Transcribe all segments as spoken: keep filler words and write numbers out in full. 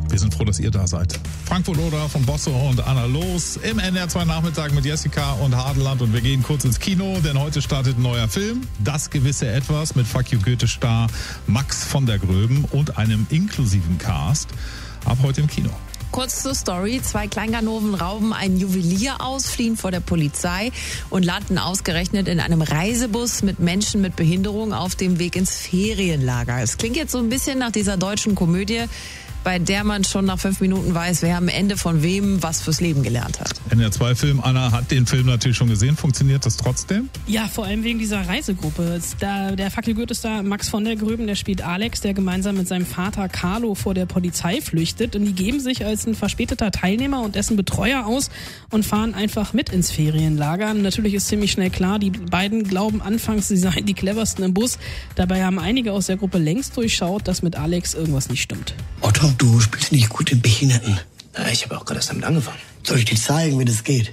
Wir sind froh, dass ihr da seid. Frankfurt Oder von Bosse und Anna Los im N D R zwei Nachmittag mit Jessica und Hadeland. Und wir gehen kurz ins Kino, denn heute startet ein neuer Film. Das gewisse Etwas mit Fuck you Goethe-Star Max von der Gröben und einem inklusiven Cast. Ab heute im Kino. Kurz zur Story. Zwei Kleinganoven rauben ein Juwelier aus, fliehen vor der Polizei und landen ausgerechnet in einem Reisebus mit Menschen mit Behinderung auf dem Weg ins Ferienlager. Es klingt jetzt so ein bisschen nach dieser deutschen Komödie, bei der man schon nach fünf Minuten weiß, wer am Ende von wem was fürs Leben gelernt hat. N D R zwei Film, Anna hat den Film natürlich schon gesehen. Funktioniert das trotzdem? Ja, vor allem wegen dieser Reisegruppe. Da, der Fuck you Goethe-Star Max von der Gröben, der spielt Alex, der gemeinsam mit seinem Vater Carlo vor der Polizei flüchtet. Und die geben sich als ein verspäteter Teilnehmer und dessen Betreuer aus und fahren einfach mit ins Ferienlager. Und natürlich ist ziemlich schnell klar, die beiden glauben anfangs, sie seien die cleversten im Bus. Dabei haben einige aus der Gruppe längst durchschaut, dass mit Alex irgendwas nicht stimmt. Otto, du spielst nicht gut den Behinderten. Na, ich habe auch gerade erst damit angefangen. Soll ich dir zeigen, wie das geht?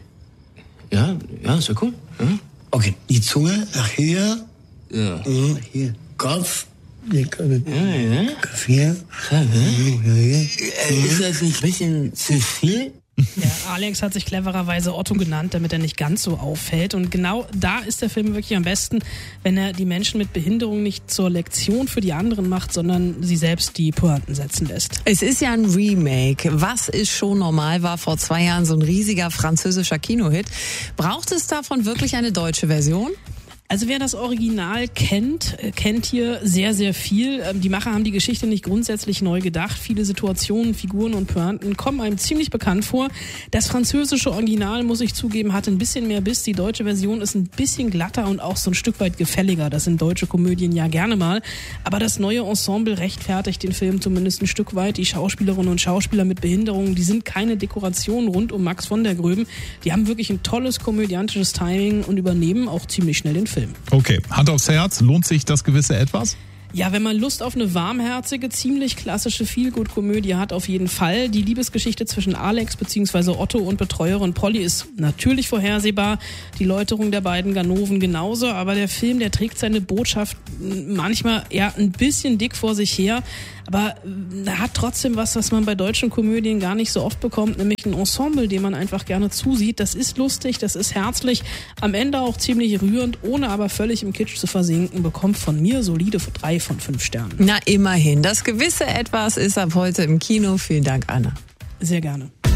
Ja, ja, ist ja cool. Ja. Okay, die Zunge nach hier. Ja. Mhm, hier. Kopf. Hier, Kopf. Ja, ja. Kopf hier. Ja, Mhm, hier. Äh, ist das nicht ein bisschen zu viel? Der Alex hat sich clevererweise Otto genannt, damit er nicht ganz so auffällt. Und genau da ist der Film wirklich am besten, wenn er die Menschen mit Behinderung nicht zur Lektion für die anderen macht, sondern sie selbst die Pointen setzen lässt. Es ist ja ein Remake. Was ist schon normal, war vor zwei Jahren so ein riesiger französischer Kinohit. Braucht es davon wirklich eine deutsche Version? Also wer das Original kennt, kennt hier sehr, sehr viel. Die Macher haben die Geschichte nicht grundsätzlich neu gedacht. Viele Situationen, Figuren und Pointen kommen einem ziemlich bekannt vor. Das französische Original, muss ich zugeben, hat ein bisschen mehr Biss. Die deutsche Version ist ein bisschen glatter und auch so ein Stück weit gefälliger. Das sind deutsche Komödien ja gerne mal. Aber das neue Ensemble rechtfertigt den Film zumindest ein Stück weit. Die Schauspielerinnen und Schauspieler mit Behinderungen, die sind keine Dekoration rund um Max von der Gröben. Die haben wirklich ein tolles komödiantisches Timing und übernehmen auch ziemlich schnell den Film. Film. Okay, Hand aufs Herz, lohnt sich das gewisse Etwas? Ja, wenn man Lust auf eine warmherzige, ziemlich klassische Feelgood-Komödie hat, auf jeden Fall. Die Liebesgeschichte zwischen Alex bzw. Otto und Betreuerin Polly ist natürlich vorhersehbar. Die Läuterung der beiden Ganoven genauso. Aber der Film, der trägt seine Botschaft manchmal eher ein bisschen dick vor sich her. Aber er hat trotzdem was, was man bei deutschen Komödien gar nicht so oft bekommt, nämlich ein Ensemble, dem man einfach gerne zusieht. Das ist lustig, das ist herzlich, am Ende auch ziemlich rührend, ohne aber völlig im Kitsch zu versinken, bekommt von mir solide drei von fünf Sternen. Na, immerhin. Das gewisse Etwas ist ab heute im Kino. Vielen Dank, Anna. Sehr gerne.